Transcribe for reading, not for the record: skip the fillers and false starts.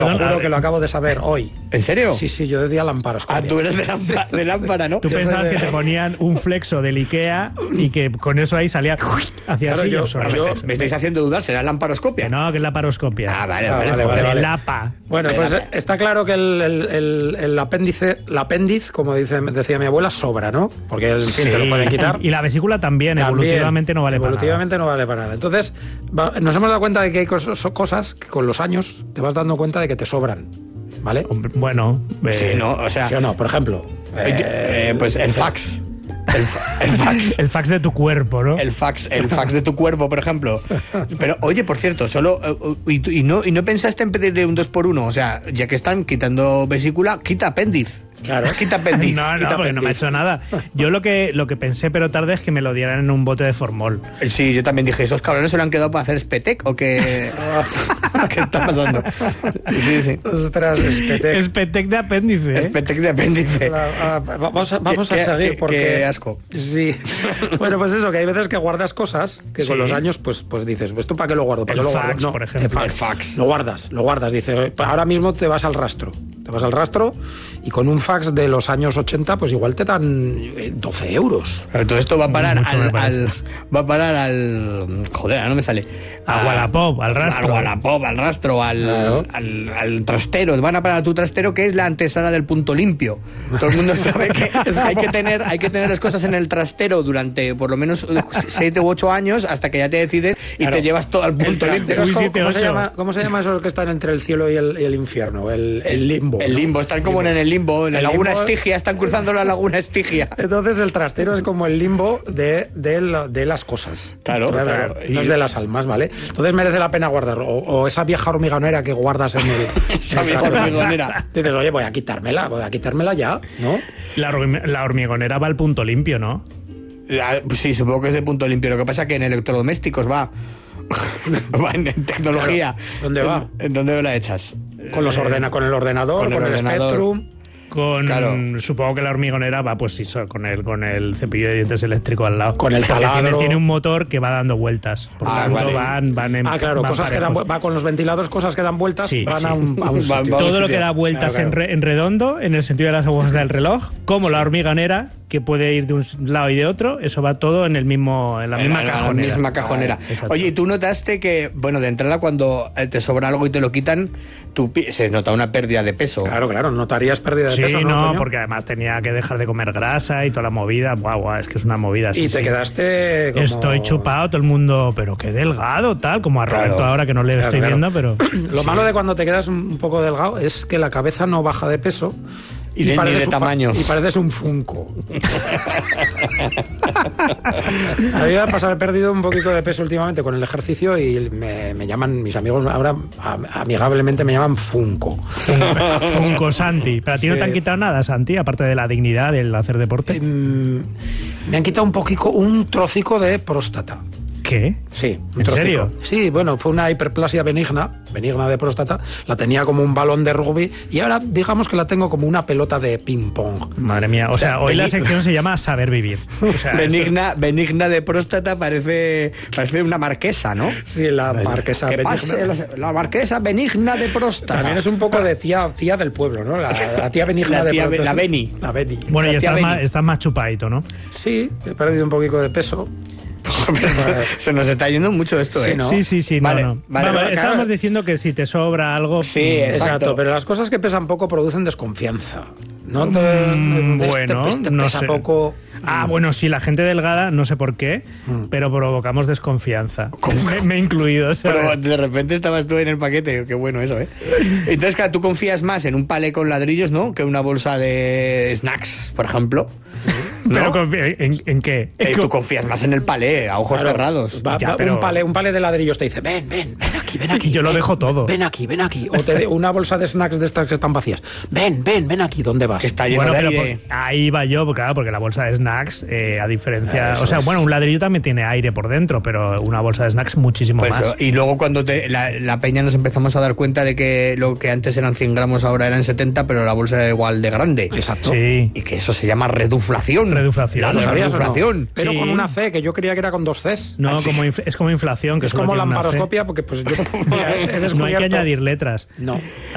juro que lo acabo de saber hoy. ¿En serio? Sí, yo decía lamparoscopia. Tú eres de lámpara, ¿no? Tú pensabas que te ponían un flexo del Ikea y que con eso ahí salía hacia Claro, así. Me estáis haciendo dudar, ¿será lamparoscopia? No, que es la paroscopia. Vale. El APA. Bueno, pues está claro que el apéndice, como decía mi abuela, sobra, ¿no? Porque en fin, te lo pueden quitar. Y la vesícula también evolutivamente no vale para nada. Evolutivamente no vale para nada. Entonces, nos hemos dado cuenta de que hay cosas que con los años te vas dando cuenta de que te sobran, ¿vale? Bueno, sí, no, o sea... ¿Sí o no? Por ejemplo... pues el fax. El fax de tu cuerpo, ¿no? El fax de tu cuerpo, por ejemplo. Pero, oye, por cierto, y no pensaste en pedirle un 2x1, o sea, ya que están quitando vesícula, quita apéndice. Claro, quita apéndice. No, porque no me ha hecho nada. Yo lo que pensé, pero tarde, es que me lo dieran en un bote de formol. Sí, yo también dije, ¿esos cabrones se lo han quedado para hacer Spetec o qué? ¿Qué está pasando? Sí. Ostras, Spetec. Spetec de apéndice, ¿eh? Spetec de apéndice. Vamos a seguir porque... Qué asco. Sí. Bueno, pues eso, que hay veces que guardas cosas que con los años pues dices, ¿esto para qué lo guardo? ¿Para qué lo fax, guardo? No, por ejemplo. El fax. Lo guardas. Dices, ahora mismo te vas al rastro y con un fax de los años 80 pues igual te dan 12 euros. Pero todo esto va a parar al joder, no me sale. A Wallapop, al rastro. Al trastero. Van a parar a tu trastero, que es la antesala del punto limpio. Todo el mundo sabe que hay que tener las cosas en el trastero durante por lo menos 7 u 8 años hasta que ya te decides y te llevas todo al punto limpio. ¿Cómo se llama eso que están entre el cielo y el infierno? El limbo. El limbo, están como en el limbo, en la laguna limbo... Estigia, están cruzando la laguna Estigia. Entonces el trastero es como el limbo de las cosas. Claro. No es de las almas, ¿vale? Entonces merece la pena guardarlo. O esa vieja hormigonera que guardas en el... Esa vieja hormigonera. Dices, oye, voy a quitármela ya, ¿no? La hormigonera va al punto limpio, ¿no? Sí, supongo que es de punto limpio. Lo que pasa es que en electrodomésticos va en tecnología. Claro. ¿Dónde va? ¿En dónde la echas? Con el ordenador, con el Spectrum. Supongo que la hormigonera va, pues sí, con el cepillo de dientes eléctrico al lado. Con el taladro. Tiene un motor que va dando vueltas. Por tanto, vale. van en. Claro, cosas parejos. que va con los ventiladores, cosas que dan vueltas, van a un sitio. Todo lo que da vueltas en redondo, en el sentido de las agujas del reloj, como la hormigonera, que puede ir de un lado y de otro, eso va todo en la misma cajonera. Oye, ¿y tú notaste que, bueno, de entrada cuando te sobra algo y te lo quitan, se nota una pérdida de peso? Claro, notarías pérdida de peso. Sí, no, porque además tenía que dejar de comer grasa y toda la movida. Guau, es que es una movida. Y te quedaste como... Estoy chupado, todo el mundo, pero qué delgado, tal, como a Roberto ahora, que no le estoy viendo, pero... Lo malo de cuando te quedas un poco delgado es que la cabeza no baja de peso. Y de tamaño. Y pareces un Funko. A mí me ha pasado, he perdido un poquito de peso últimamente con el ejercicio y me llaman, mis amigos ahora amigablemente me llaman Funko. Funko Santi. ¿Pero a ti no te han quitado nada, Santi, aparte de la dignidad del hacer deporte? Me han quitado un trocico de próstata. ¿Qué? Sí. ¿En serio? Sí, bueno, fue una hiperplasia benigna de próstata. La tenía como un balón de rugby y ahora digamos que la tengo como una pelota de ping-pong. Madre mía, o sea, hoy la sección se llama Saber Vivir. O sea, benigna de próstata parece una marquesa, ¿no? Sí, la marquesa benigna. La marquesa benigna de próstata. También es un poco de tía del pueblo, ¿no? La tía benigna de próstata. La Beni. Bueno, y estás más chupadito, ¿no? Sí, he perdido un poquito de peso. Se nos está yendo mucho esto, ¿eh? Sí, vale, no. Vale, estábamos diciendo que si te sobra algo... Sí, exacto. Pero las cosas que pesan poco producen desconfianza. No sé. Poco... Bueno, sí, la gente delgada, no sé por qué, pero provocamos desconfianza. Me he incluido, ¿sabes? Pero de repente estabas tú en el paquete, qué bueno eso, ¿eh? Entonces, claro, tú confías más en un palé con ladrillos, ¿no? Que una bolsa de snacks, por ejemplo. ¿No? ¿Pero en qué? Tú confías más en el palé, a ojos cerrados. Pero... un palé de ladrillos te dice, ven aquí. Yo lo dejo todo. Ven aquí. O te una bolsa de snacks de estas que están vacías. Ven aquí, ¿dónde vas? Que está lleno de aire. Ahí va yo, claro, porque la bolsa de snacks, a diferencia... un ladrillo también tiene aire por dentro, pero una bolsa de snacks muchísimo más. Y luego cuando la peña nos empezamos a dar cuenta de que lo que antes eran 100 gramos ahora eran 70, pero la bolsa era igual de grande. Exacto. Sí. Y que eso se llama reduflación. ¿Lo sabías, reduflación. No? Pero con una C, que yo creía que era con 2 Cs. No, es como inflación. Que es como lamparoscopia, porque pues yo he descubierto... No hay que añadir letras. No.